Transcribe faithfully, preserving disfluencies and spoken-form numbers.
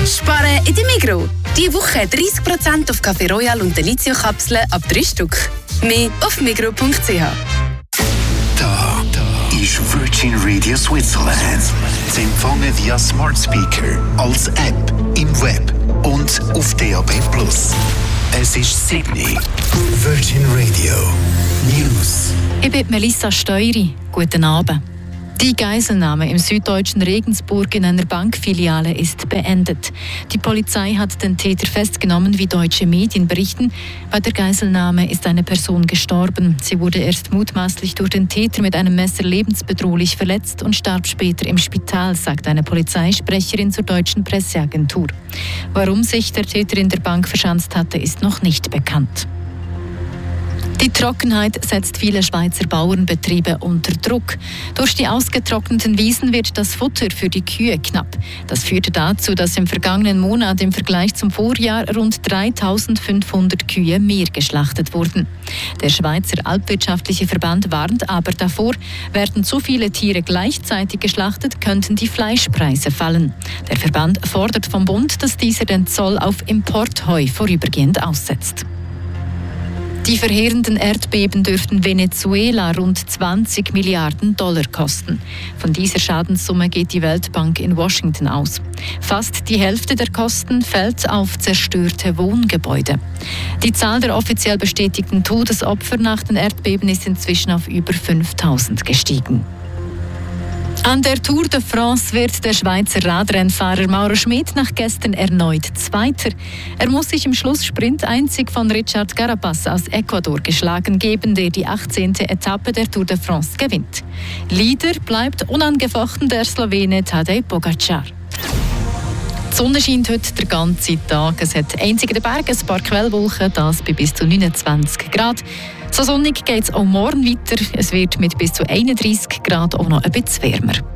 Sparen in der Migros. Diese Woche dreißig Prozent auf Café Royal und Delizio-Kapseln ab drei Stück. Mehr auf migros punkt c h. Da, da ist Virgin Radio Switzerland. Sie empfangen via Smart Speaker, als App, im Web und auf D A B plus. Es ist Sydney. Virgin Radio News. Ich bin Melissa Steury. Guten Abend. Die Geiselnahme im süddeutschen Regensburg in einer Bankfiliale ist beendet. Die Polizei hat den Täter festgenommen, wie deutsche Medien berichten. Bei der Geiselnahme ist eine Person gestorben. Sie wurde erst mutmaßlich durch den Täter mit einem Messer lebensbedrohlich verletzt und starb später im Spital, sagt eine Polizeisprecherin zur deutschen Presseagentur. Warum sich der Täter in der Bank verschanzt hatte, ist noch nicht bekannt. Die Trockenheit setzt viele Schweizer Bauernbetriebe unter Druck. Durch die ausgetrockneten Wiesen wird das Futter für die Kühe knapp. Das führte dazu, dass im vergangenen Monat im Vergleich zum Vorjahr rund dreitausendfünfhundert Kühe mehr geschlachtet wurden. Der Schweizer Alpwirtschaftliche Verband warnt aber davor, werden zu viele Tiere gleichzeitig geschlachtet, könnten die Fleischpreise fallen. Der Verband fordert vom Bund, dass dieser den Zoll auf Importheu vorübergehend aussetzt. Die verheerenden Erdbeben dürften Venezuela rund zwanzig Milliarden Dollar kosten. Von dieser Schadenssumme geht die Weltbank in Washington aus. Fast die Hälfte der Kosten fällt auf zerstörte Wohngebäude. Die Zahl der offiziell bestätigten Todesopfer nach den Erdbeben ist inzwischen auf über fünftausend gestiegen. An der Tour de France wird der Schweizer Radrennfahrer Mauro Schmid nach gestern erneut Zweiter. Er muss sich im Schlusssprint einzig von Richard Carapaz aus Ecuador geschlagen geben, der die achtzehnte Etappe der Tour de France gewinnt. Leader bleibt unangefochten der Slowene Tadej Pogačar. Die Sonne scheint heute den ganzen Tag. Es hat einzig in den Bergen ein paar Quellwolken, das bei bis zu neunundzwanzig Grad. So sonnig geht es auch morgen weiter. Es wird mit bis zu einunddreißig Grad auch noch ein bisschen wärmer.